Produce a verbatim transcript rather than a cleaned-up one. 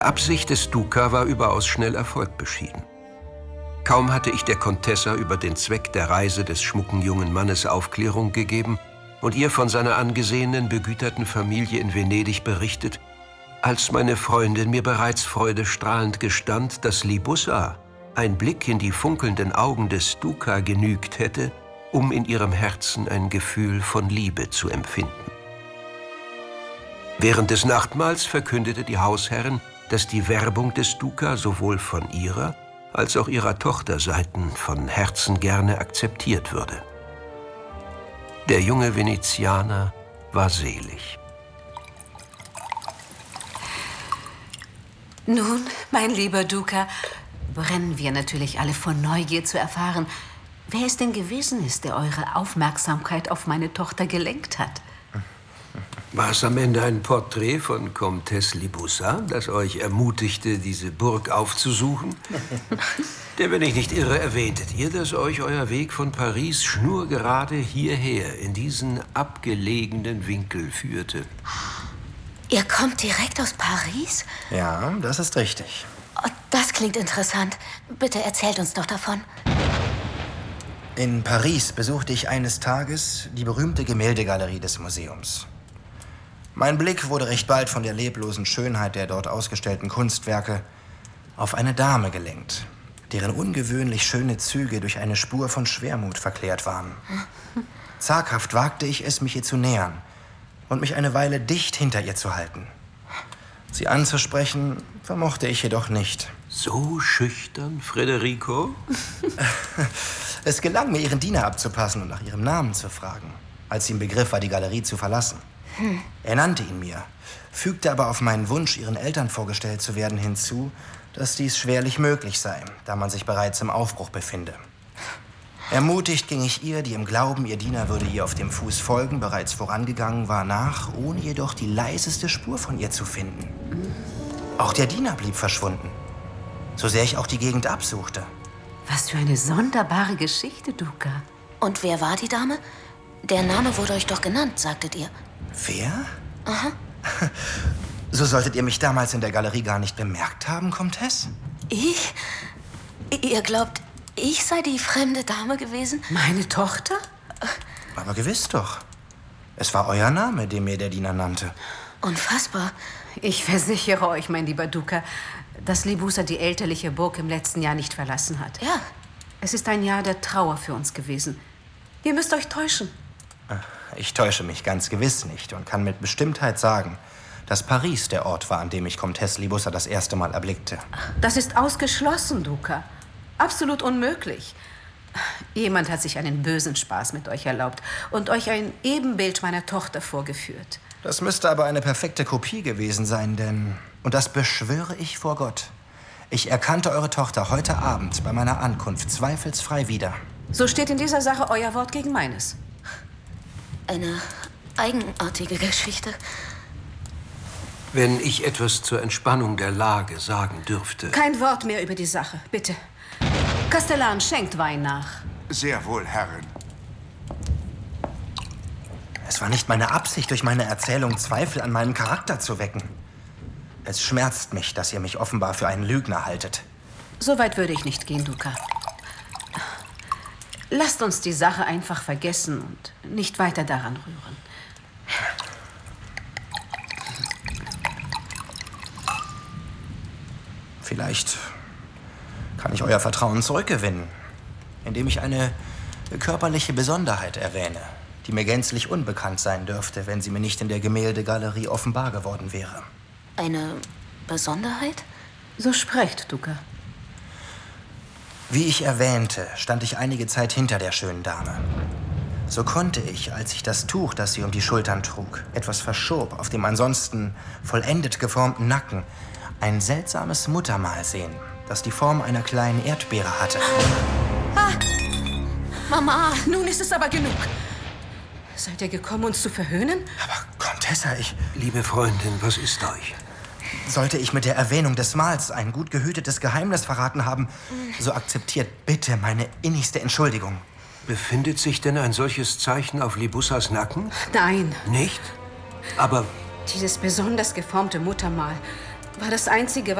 Absicht des Duca war überaus schnell Erfolg beschieden. Kaum hatte ich der Contessa über den Zweck der Reise des schmucken jungen Mannes Aufklärung gegeben und ihr von seiner angesehenen, begüterten Familie in Venedig berichtet, als meine Freundin mir bereits freudestrahlend gestand, dass Libussa ein Blick in die funkelnden Augen des Duca genügt hätte, um in ihrem Herzen ein Gefühl von Liebe zu empfinden. Während des Nachtmahls verkündete die Hausherrin, dass die Werbung des Duca sowohl von ihrer als auch ihrer Tochterseiten von Herzen gerne akzeptiert würde. Der junge Venezianer war selig. Nun, mein lieber Duca, brennen wir natürlich alle vor Neugier zu erfahren, wer es denn gewesen ist, der eure Aufmerksamkeit auf meine Tochter gelenkt hat. War es am Ende ein Porträt von Comtesse Libussa, das euch ermutigte, diese Burg aufzusuchen? Denn wenn ich nicht irre, erwähntet ihr, dass euch euer Weg von Paris schnurgerade hierher, in diesen abgelegenen Winkel führte. Ihr kommt direkt aus Paris? Ja, das ist richtig. Oh, das klingt interessant. Bitte erzählt uns doch davon. In Paris besuchte ich eines Tages die berühmte Gemäldegalerie des Museums. Mein Blick wurde recht bald von der leblosen Schönheit der dort ausgestellten Kunstwerke auf eine Dame gelenkt, deren ungewöhnlich schöne Züge durch eine Spur von Schwermut verklärt waren. Zaghaft wagte ich es, mich ihr zu nähern und mich eine Weile dicht hinter ihr zu halten. Sie anzusprechen, vermochte ich jedoch nicht. So schüchtern, Federico? Es gelang mir, ihren Diener abzupassen und nach ihrem Namen zu fragen, als sie im Begriff war, die Galerie zu verlassen. Hm. Er nannte ihn mir, fügte aber auf meinen Wunsch, ihren Eltern vorgestellt zu werden, hinzu, dass dies schwerlich möglich sei, da man sich bereits im Aufbruch befinde. Ermutigt ging ich ihr, die im Glauben, ihr Diener würde ihr auf dem Fuß folgen, bereits vorangegangen war, nach, ohne jedoch die leiseste Spur von ihr zu finden. Auch der Diener blieb verschwunden, so sehr ich auch die Gegend absuchte. Was für eine sonderbare Geschichte, Duca. Und wer war die Dame? Der Name wurde euch doch genannt, sagtet ihr. Wer? Aha. So solltet ihr mich damals in der Galerie gar nicht bemerkt haben, Comtesse? Ich? Ihr glaubt, ich sei die fremde Dame gewesen? Meine Tochter? Aber gewiss doch. Es war euer Name, den mir der Diener nannte. Unfassbar. Ich versichere euch, mein lieber Duca, dass Libussa die elterliche Burg im letzten Jahr nicht verlassen hat. Ja. Es ist ein Jahr der Trauer für uns gewesen. Ihr müsst euch täuschen. Ich täusche mich ganz gewiss nicht und kann mit Bestimmtheit sagen, dass Paris der Ort war, an dem ich Comtesse Libussa das erste Mal erblickte. Das ist ausgeschlossen, Duca. Absolut unmöglich. Jemand hat sich einen bösen Spaß mit euch erlaubt und euch ein Ebenbild meiner Tochter vorgeführt. Das müsste aber eine perfekte Kopie gewesen sein, denn, und das beschwöre ich vor Gott, ich erkannte eure Tochter heute Abend bei meiner Ankunft zweifelsfrei wieder. So steht in dieser Sache euer Wort gegen meines. Eine eigenartige Geschichte. Wenn ich etwas zur Entspannung der Lage sagen dürfte. Kein Wort mehr über die Sache, bitte. Kastellan, schenkt Wein nach. Sehr wohl, Herrin. Es war nicht meine Absicht, durch meine Erzählung Zweifel an meinem Charakter zu wecken. Es schmerzt mich, dass ihr mich offenbar für einen Lügner haltet. So weit würde ich nicht gehen, Duca. Lasst uns die Sache einfach vergessen und nicht weiter daran rühren. Vielleicht kann ich euer Vertrauen zurückgewinnen, indem ich eine körperliche Besonderheit erwähne, die mir gänzlich unbekannt sein dürfte, wenn sie mir nicht in der Gemäldegalerie offenbar geworden wäre. Eine Besonderheit? So sprecht, Duca. Wie ich erwähnte, stand ich einige Zeit hinter der schönen Dame. So konnte ich, als ich das Tuch, das sie um die Schultern trug, etwas verschob, auf dem ansonsten vollendet geformten Nacken, ein seltsames Muttermal sehen, das die Form einer kleinen Erdbeere hatte. Ah! Mama, nun ist es aber genug. Seid ihr gekommen, uns zu verhöhnen? Aber, Contessa, ich... Liebe Freundin, was ist euch? Sollte ich mit der Erwähnung des Mahls ein gut gehütetes Geheimnis verraten haben, so akzeptiert bitte meine innigste Entschuldigung. Befindet sich denn ein solches Zeichen auf Libussas Nacken? Nein. Nicht? Aber... Dieses besonders geformte Muttermal war das Einzige,